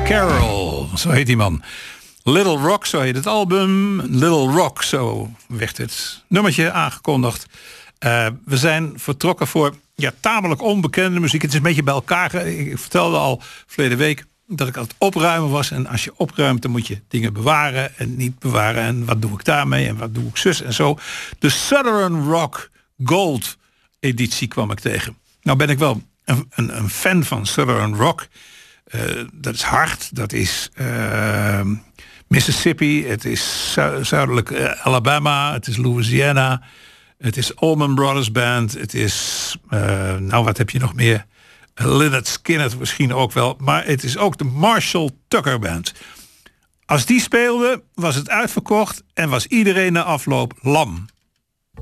Carroll, zo heet die man. Little Rock, zo heet het album. Little Rock, zo werd het nummertje aangekondigd. We zijn vertrokken voor tamelijk onbekende muziek. Het is een beetje bij elkaar. Ik vertelde al verleden week dat ik aan het opruimen was. En als je opruimt, dan moet je dingen bewaren en niet bewaren. En wat doe ik daarmee en wat doe ik zus en zo. De Southern Rock Gold editie kwam ik tegen. Nou ben ik wel een fan van Southern Rock. Dat is hard, dat is Mississippi, het is zuidelijk Alabama, het is Louisiana, het is Allman Brothers Band, het is, wat heb je nog meer? Lynyrd Skynyrd misschien ook wel, maar het is ook de Marshall Tucker Band. Als die speelde, was het uitverkocht en was iedereen na afloop lam.